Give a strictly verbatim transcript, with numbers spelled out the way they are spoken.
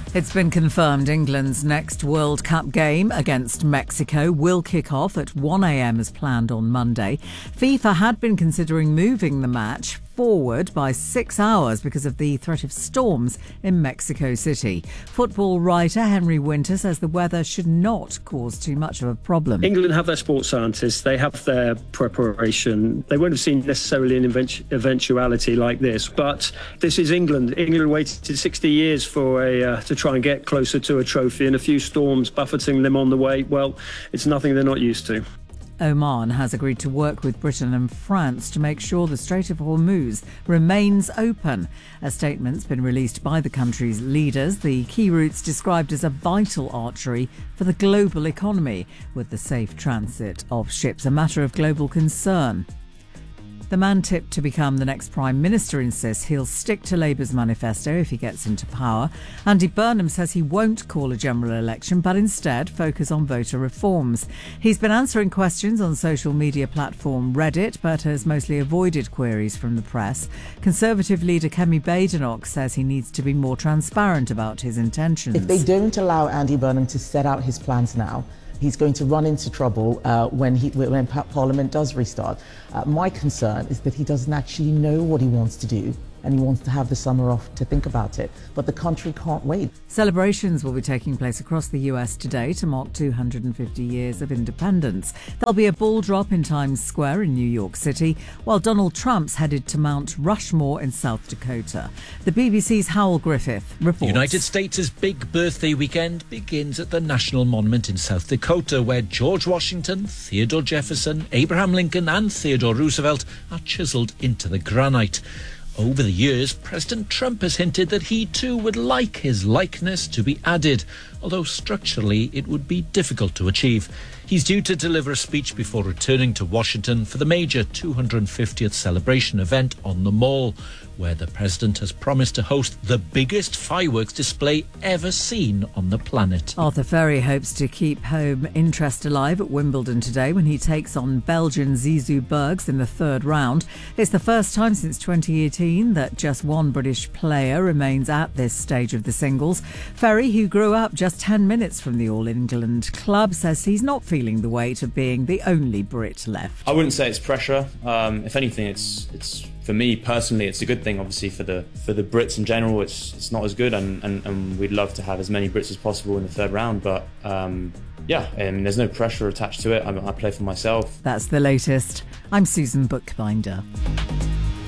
It's been confirmed England's next World Cup game against Mexico will kick off at one a.m. as planned on Monday. FIFA had been considering moving the match forward by six hours because of the threat of storms in Mexico City. Football writer Henry Winter says the weather should not cause too much of a problem. England have their sports scientists, they have their preparation. They won't have seen necessarily an event- eventuality like this, but this is England. England waited sixty years for a uh, to try and get closer to a trophy, and a few storms buffeting them on the way. Well, it's nothing they're not used to. Oman has agreed to work with Britain and France to make sure the Strait of Hormuz remains open. A statement's been released by the country's leaders. The key route's described as a vital artery for the global economy, with the safe transit of ships a matter of global concern. The man tipped to become the next Prime Minister insists he'll stick to Labour's manifesto if he gets into power. Andy Burnham says he won't call a general election, but instead focus on voter reforms. He's been answering questions on social media platform Reddit, but has mostly avoided queries from the press. Conservative leader Kemi Badenoch says he needs to be more transparent about his intentions. If they don't allow Andy Burnham to set out his plans now, he's going to run into trouble uh, when, he, when Parliament does restart. Uh, my concern is that he doesn't actually know what he wants to do, and he wants to have the summer off to think about it. But the country can't wait. Celebrations will be taking place across the U S today to mark two hundred fifty years of independence. There'll be a ball drop in Times Square in New York City, while Donald Trump's headed to Mount Rushmore in South Dakota. The B B C's Howell Griffith reports. The United States' big birthday weekend begins at the National Monument in South Dakota, where George Washington, Theodore Jefferson, Abraham Lincoln and Theodore Roosevelt are chiselled into the granite. Over the years, President Trump has hinted that he too would like his likeness to be added, although structurally it would be difficult to achieve. He's due to deliver a speech before returning to Washington for the major two hundred fiftieth celebration event on the Mall, where the president has promised to host the biggest fireworks display ever seen on the planet. Arthur Ferry hopes to keep home interest alive at Wimbledon today when he takes on Belgian Zizou Bergs in the third round. It's the first time since twenty eighteen that just one British player remains at this stage of the singles. Ferry, who grew up just ten minutes from the All England club, says he's not feeling the weight of being the only Brit left. I wouldn't say it's pressure. Um, if anything, it's it's for me personally, it's a good thing. Obviously, for the for the Brits in general, it's it's not as good, and, and, and we'd love to have as many Brits as possible in the third round. But um, yeah, I mean, there's no pressure attached to it. I, I play for myself. That's the latest. I'm Susan Bookbinder.